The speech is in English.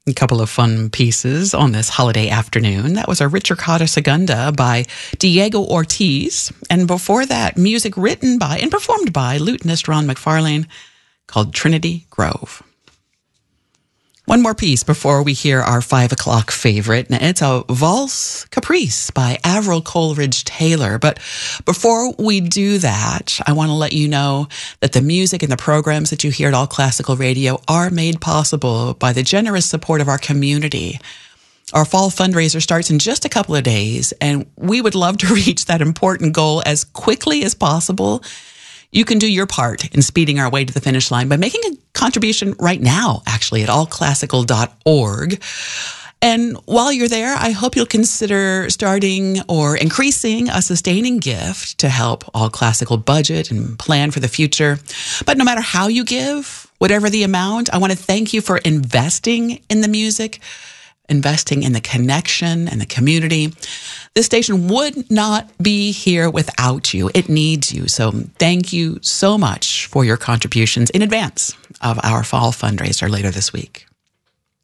A couple of fun pieces on this holiday afternoon. That was a Ricercata Segunda by Diego Ortiz. And before that, music written by and performed by lutenist Ron McFarlane called Trinity Grove. One more piece before we hear our 5 o'clock favorite. And it's a Valse Caprice by Avril Coleridge Taylor. But before we do that, I want to let you know that the music and the programs that you hear at All Classical Radio are made possible by the generous support of our community. Our fall fundraiser starts in just a couple of days, and we would love to reach that important goal as quickly as possible. You can do your part in speeding our way to the finish line by making a contribution right now, actually, at allclassical.org. And while you're there, I hope you'll consider starting or increasing a sustaining gift to help All Classical budget and plan for the future. But no matter how you give, whatever the amount, I want to thank you for investing in the music, investing in the connection and the community. This station would not be here without you. It needs you. So thank you so much for your contributions in advance of our fall fundraiser later this week.